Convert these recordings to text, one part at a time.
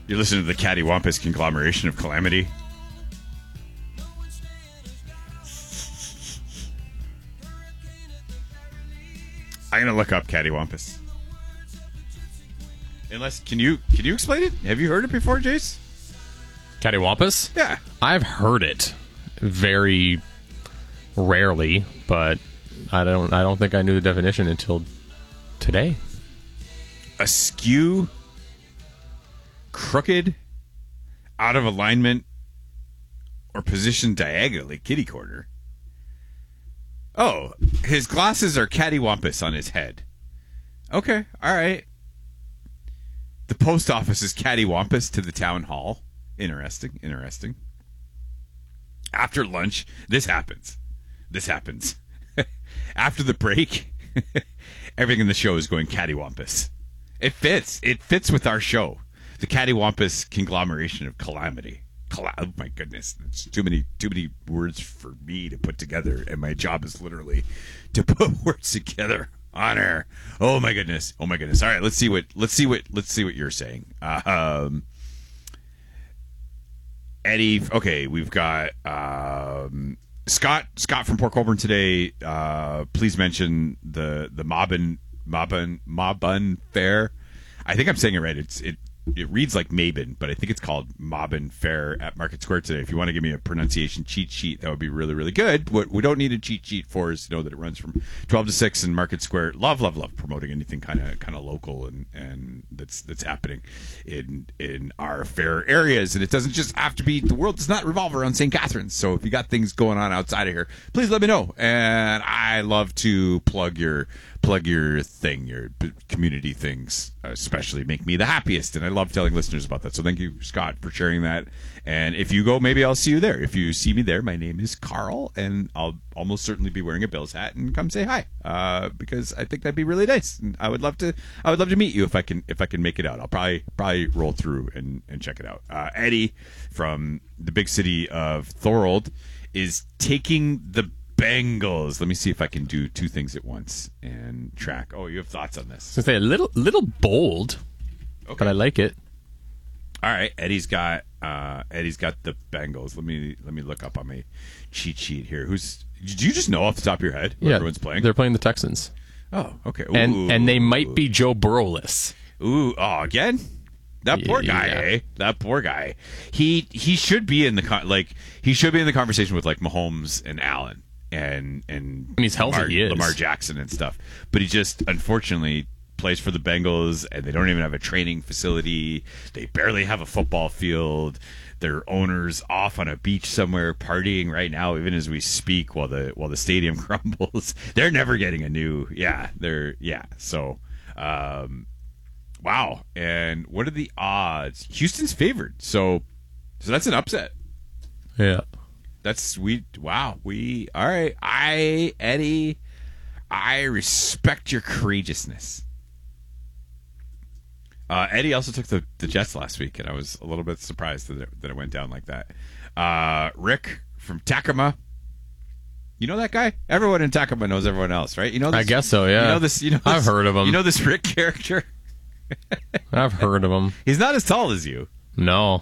You're listening to the Cattywampus conglomeration of calamity. I'm gonna look up Cattywampus. Unless, can you explain it? Have you heard it before, Jace? Cattywampus? Yeah, I've heard it very rarely, but I don't think I knew the definition until today. askew, crooked, out of alignment, or positioned diagonally, kitty corner. Oh, his glasses are cattywampus on his head. Okay, all right. The post office is cattywampus to the town hall. Interesting. After lunch, this happens. After the break, everything in the show is going cattywampus. It fits with our show. The cattywampus conglomeration of calamity. Oh my goodness, it's too many words for me to put together, and my job is literally to put words together on air. Oh my goodness. All right, let's see what you're saying. Eddie. Okay, we've got Scott from Port Colborne today. Please mention the Mabun Fair. I think I'm saying it right. It reads like Mabon, but I think it's called Mabon Fair at Market Square today. If you want to give me a pronunciation cheat sheet, that would be really, really good. What we don't need a cheat sheet for is to know that it runs from 12 to 6 in Market Square. Love promoting anything kind of local and that's happening in our fair areas. And it doesn't just have to be, the world does not revolve around St. Catharines. So if you got things going on outside of here, please let me know. And I love to plug your thing, your community things, especially make me the happiest, and I love telling listeners about that. So thank you, Scott, for sharing that. And if you go, maybe I'll see you there. If you see me there, my name is Carl, and I'll almost certainly be wearing a Bills hat and come say hi, because I think that'd be really nice. And I would love to meet you if I can make it out. I'll probably roll through and check it out. Eddie from the big city of Thorold is taking the Bengals. Let me see if I can do two things at once and track. Oh, you have thoughts on this? I was gonna say a little bold, okay, but I like it. All right, Eddie's got the Bengals. Let me look up on my cheat sheet here. Did you just know off the top of your head who everyone's playing? They're playing the Texans. Oh, okay. Ooh. And they might be Joe Burrow-less. Ooh, again? That poor guy, eh? That poor guy. He should be in the conversation with like Mahomes and Allen. And when he's healthy, he is. Lamar Jackson and stuff. But he just, unfortunately, plays for the Bengals, and they don't even have a training facility. They barely have a football field. Their owner's off on a beach somewhere partying right now, even as we speak, while the stadium crumbles. They're never getting a new. So, wow. And what are the odds? Houston's favored, so that's an upset. Yeah. That's sweet. Wow. All right. Eddie, I respect your courageousness. Eddie also took the Jets last week, and I was a little bit surprised that it went down like that. Rick from Takima. You know that guy? Everyone in Takima knows everyone else, right? You know this, I guess so, yeah. You know this, I've heard of him. You know this Rick character? I've heard of him. He's not as tall as you. No.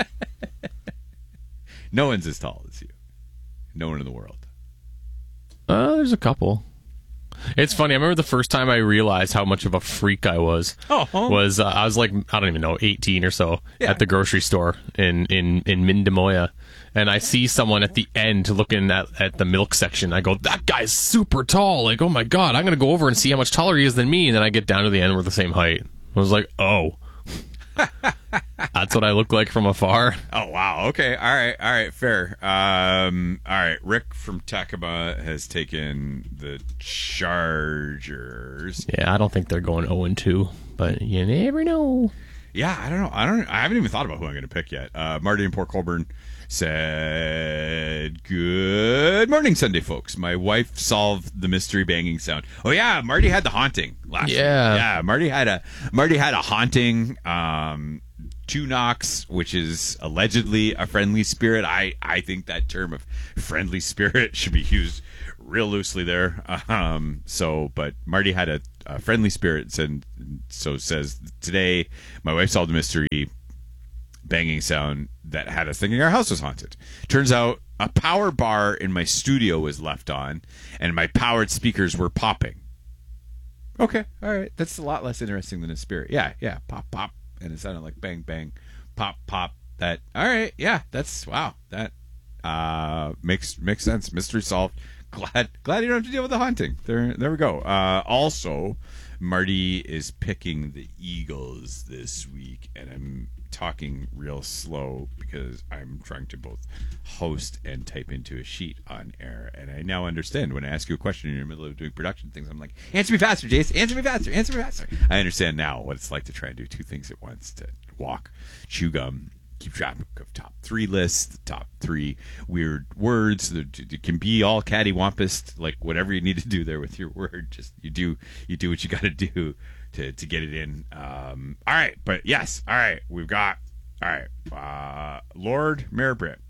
No one's as tall as you. No one in the world. There's a couple. It's funny. I remember the first time I realized how much of a freak I was. Was I was like, I don't even know, 18 or so, at the grocery store in Mindemoya, and I see someone at the end looking at the milk section. I go, that guy's super tall. Like, oh my god, I'm gonna go over and see how much taller he is than me. And then I get down to the end, we're the same height. I was like, oh. That's what I look like from afar. Oh wow. Okay. All right. Fair. All right. Rick from Takima has taken the Chargers. Yeah, I don't think they're going 0-2, but you never know. Yeah, I don't know. I haven't even thought about who I'm going to pick yet. Marty in Port Colborne said, "Good morning, Sunday folks. My wife solved the mystery banging sound." Oh yeah, Marty had the haunting last week. Yeah, Marty had a haunting. 2 knocks, which is allegedly a friendly spirit. I think that term of friendly spirit should be used real loosely there. But Marty had a friendly spirit, and so says, today my wife solved the mystery. banging sound that had us thinking our house was haunted. Turns out a power bar in my studio was left on, and my powered speakers were popping. Okay, all right. That's a lot less interesting than a spirit. Yeah, pop, pop. And it sounded like bang, bang, pop, pop. That, all right, yeah, that's, wow. That makes sense. Mystery solved. Glad you don't have to deal with the haunting. There we go. Also, Marty is picking the Eagles this week, and I'm talking real slow because I'm trying to both host and type into a sheet on air. And I now understand when I ask you a question in the middle of doing production things, I'm like, answer me faster, Jace. Answer me faster. I understand now what it's like to try and do two things at once, to walk, chew gum, keep track of top 3 lists, the top 3 weird words. It can be all cattywampus, like whatever you need to do there with your word. Just you do what you got to do to get it in. All right, but yes, all right, we've got Lord Mayor Britt.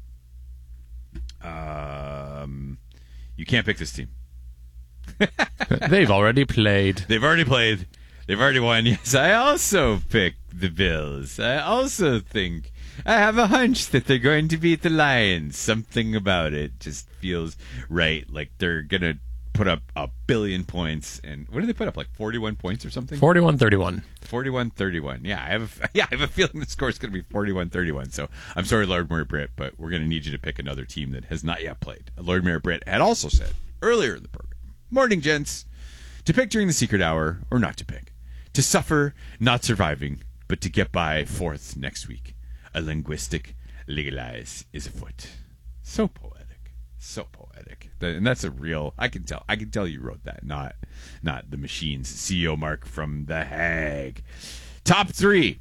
You can't pick this team. They've already played. They've already won. Yes, I also picked the Bills. I also think I have a hunch that they're going to beat the Lions. Something about it just feels right. Like they're going to put up 1 billion points. And what did they put up? Like 41 points or something? 41-31. 41-31. Yeah, I have a feeling the score is going to be 41-31. So I'm sorry, Lord Mayor Britt, but we're going to need you to pick another team that has not yet played. Lord Mayor Britt had also said earlier in the program, morning, gents, to pick during the secret hour or not to pick. To suffer, not surviving, but to get by fourth next week. A linguistic legalize is afoot. So poetic. And that's a real, I can tell you wrote that, not the machine's CEO Mark from The Hague. Top 3.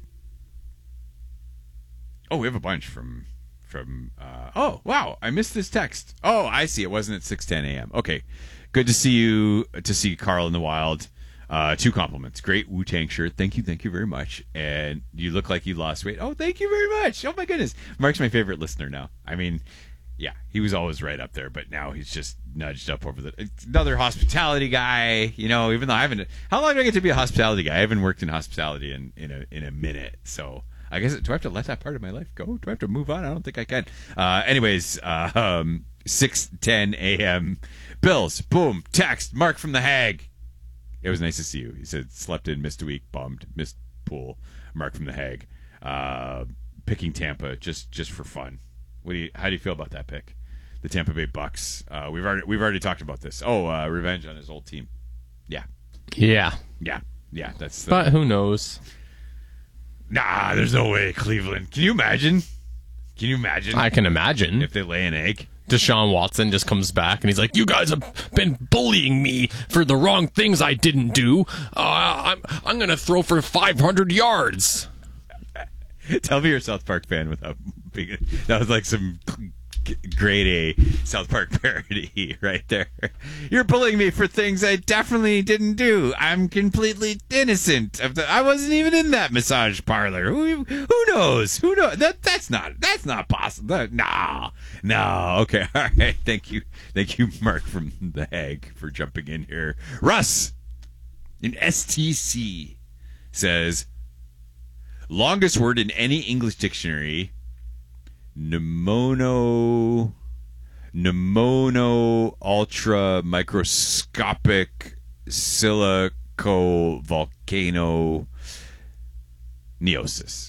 Oh, we have a bunch from oh, wow, I missed this text. Oh, I see. It wasn't at 6:10 a.m. Okay. Good to see Carl in the wild. 2 compliments. Great Wu-Tang shirt. Thank you very much. And you look like you lost weight. Oh, thank you very much. Oh my goodness. Mark's my favorite listener now. I mean, yeah, he was always right up there, but now he's just nudged up over another hospitality guy. You know, even though how long do I get to be a hospitality guy? I haven't worked in hospitality in a minute. So I guess, do I have to let that part of my life go? Do I have to move on? I don't think I can. Anyways, 6:10 a.m. Bills, boom, text, Mark from The Hague. It was nice to see you. He said, slept in, missed a week, bummed, missed pool. Mark from The Hague. Picking Tampa just for fun. How do you feel about that pick? The Tampa Bay Bucks. We've already talked about this. Oh, revenge on his old team. Yeah. But who knows? Nah, there's no way. Cleveland. Can you imagine? I can imagine. If they lay an egg. Deshaun Watson just comes back and he's like, "You guys have been bullying me for the wrong things I didn't do. I'm going to throw for 500 yards." Tell me you're a South Park fan without being. That was like some grade A South Park parody right there. You're bullying me for things I definitely didn't do. I'm completely innocent of I wasn't even in that massage parlor. Who knows? That's not possible. No. Okay, all right. Thank you, Mark from The Hague, for jumping in here. Russ in STC says, longest word in any English dictionary. Pneumono ultra microscopic silico volcano neosis.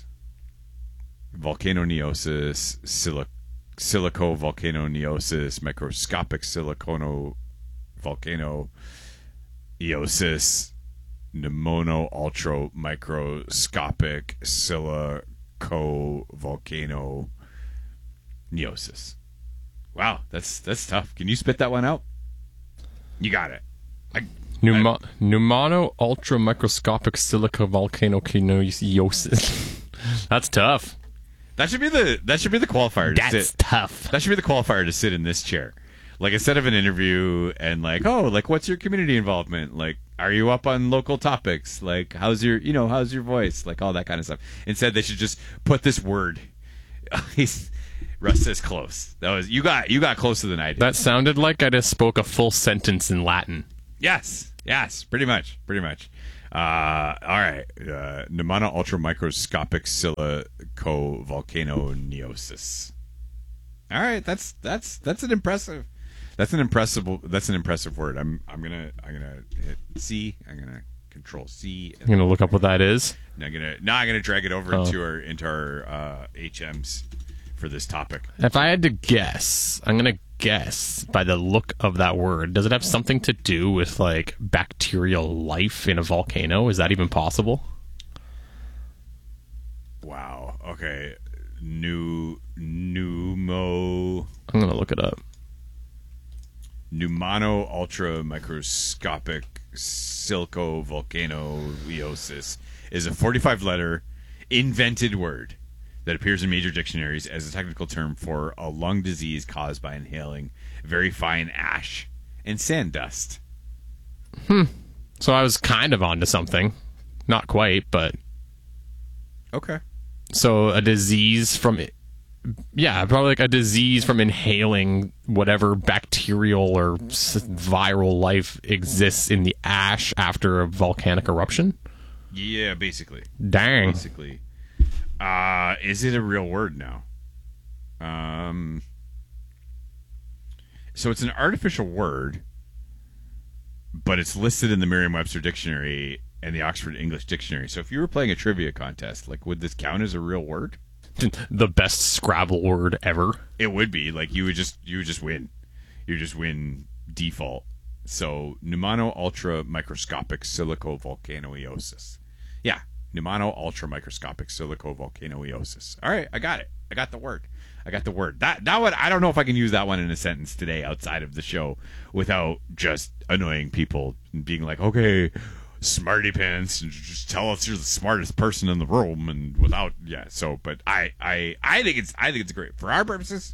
Silico volcano neosis, microscopic silicono volcano eosis, pneumono ultra microscopic silico volcano neosis. Wow, that's tough. Can you spit that one out? You got it. Pneumono ultra microscopic silica volcano neosis. That's tough. That should be the qualifier. That's tough. That should be the qualifier to sit in this chair. Like, instead of an interview and what's your community involvement? Like, are you up on local topics? Like, how's your voice? Like, all that kind of stuff. Instead, they should just put this word. Russ says close. That was you got closer than I did. That sounded like I just spoke a full sentence in Latin. Yes, pretty much. All right. Pneumona ultramicroscopic silicovolcanoneosis. All right, that's an impressive word. I'm gonna hit C. I'm gonna Control C. I'm gonna look up what that is. I'm gonna drag it over into our HMs for this topic. If I had to guess, I'm gonna guess by the look of that word. Does it have something to do with like bacterial life in a volcano? Is that even possible? Wow. Okay. Pneumo. I'm gonna look it up. Pneumono ultramicroscopic silicovolcanoneosis is a 45-letter invented word that appears in major dictionaries as a technical term for a lung disease caused by inhaling very fine ash and sand dust. So I was kind of onto something. Not quite, but... Okay. So a disease from... Yeah, probably like a disease from inhaling whatever bacterial or viral life exists in the ash after a volcanic eruption? Yeah, basically. Dang. Basically. Is it a real word now? So it's an artificial word, but it's listed in the Merriam-Webster Dictionary and the Oxford English Dictionary. So if you were playing a trivia contest, like, would this count as a real word? The best Scrabble word ever. It would be. Like, you would just win. You just win default. So pneumono ultramicroscopic silicovolcanoneosis. Yeah. Pneumono ultramicroscopic silicovolcanoneosis. All right, I got it. I got the word. That one, I don't know if I can use that one in a sentence today outside of the show without just annoying people and being like, okay, smarty pants, and just tell us you're the smartest person in the room, and without, yeah. So, but I think it's great for our purposes.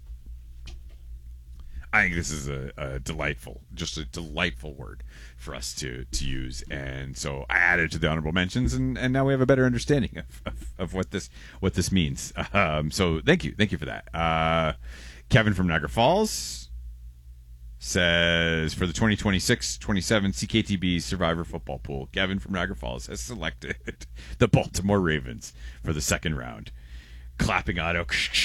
I think this is a delightful word for us to use, and so I added it to the honorable mentions, and now we have a better understanding of what this means. So thank you for that. Kevin from Niagara Falls says, for the 2026-27 CKTB Survivor Football Pool, Kevin from Niagara Falls has selected the Baltimore Ravens for the second round. Clapping auto.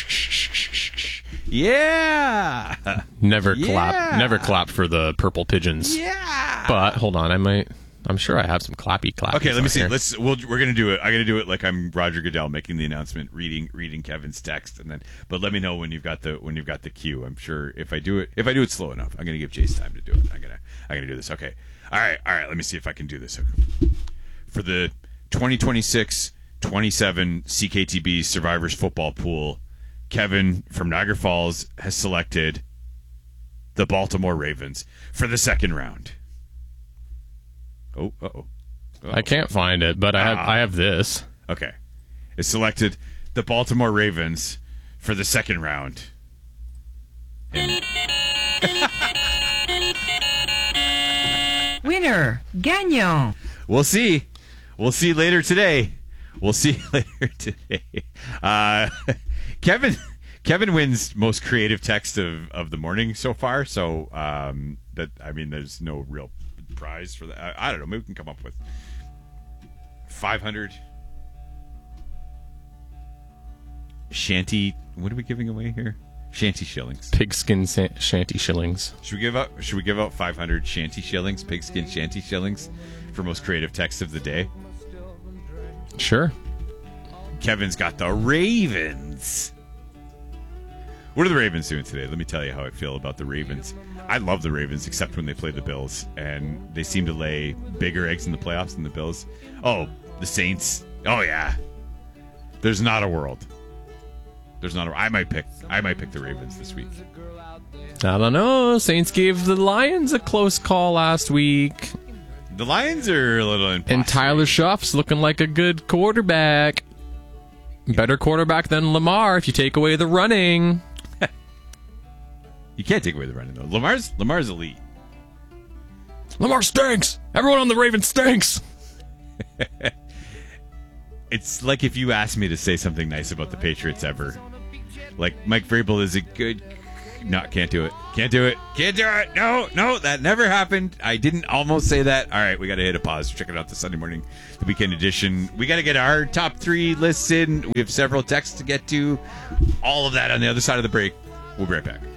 Yeah. Never clap for the Purple Pigeons. Yeah. But hold on, I'm sure I have some clappy. Okay, let me see. We're gonna do it. I'm gonna do it like I'm Roger Goodell making the announcement, reading Kevin's text, and then. But let me know when you've got the cue. I'm sure if I do it slow enough, I'm gonna give Chase time to do it. I'm gonna do this. Okay. All right. Let me see if I can do this. Okay. For the 2026-27 CKTB Survivors Football Pool, Kevin from Niagara Falls has selected the Baltimore Ravens for the second round. Oh. I can't find it, but I have this. Okay. It's selected the Baltimore Ravens for the second round. Winner, gagnant. We'll see later today. Kevin wins most creative text of the morning so far. So there's no real prize for that. I don't know. Maybe we can come up with 500 shanty. What are we giving away here? Shanty shillings. Pigskin shanty shillings. Should we give out 500 shanty shillings? Pigskin shanty shillings for most creative text of the day. Sure. Kevin's got the Ravens. What are the Ravens doing today? Let me tell you how I feel about the Ravens. I love the Ravens, except when they play the Bills, and they seem to lay bigger eggs in the playoffs than the Bills. Oh, the Saints. Oh yeah. There's not a world. I might pick the Ravens this week. I don't know. Saints gave the Lions a close call last week. The Lions are a little impossible. And Tyler Shuff's looking like a good quarterback. Better quarterback than Lamar if you take away the running. You can't take away the running, though. Lamar's elite. Lamar stinks. Everyone on the Ravens stinks. It's like if you asked me to say something nice about the Patriots ever. Like, Mike Vrabel is a good No, can't do it. Can't do it. Can't do it. No, that never happened. I didn't almost say that. All right, we got to hit a pause. Check it out the Sunday morning, the weekend edition. We got to get our top 3 lists in. We have several texts to get to. All of that on the other side of the break. We'll be right back.